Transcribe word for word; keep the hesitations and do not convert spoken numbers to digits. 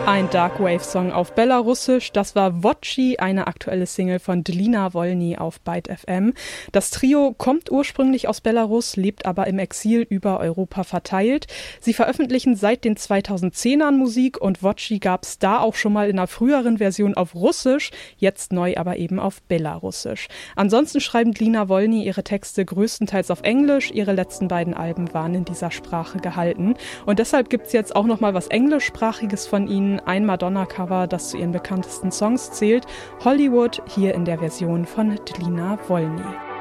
Ein Darkwave-Song auf Belarussisch, das war Wodzi, eine aktuelle Single von Dlina Wolny auf Byte F M. Das Trio kommt ursprünglich aus Belarus, lebt aber im Exil über Europa verteilt. Sie veröffentlichen seit den zweitausendzehnern Musik und Wodzi gab's da auch schon mal in einer früheren Version auf Russisch, jetzt neu aber eben auf Belarussisch. Ansonsten schreiben Dlina Wolny ihre Texte größtenteils auf Englisch, ihre letzten beiden Alben waren in dieser Sprache gehalten und deshalb gibt's jetzt auch noch mal was Englischsprachiges von ihnen. Ein Madonna-Cover, das zu ihren bekanntesten Songs zählt. Hollywood, hier in der Version von Dlina Wolny.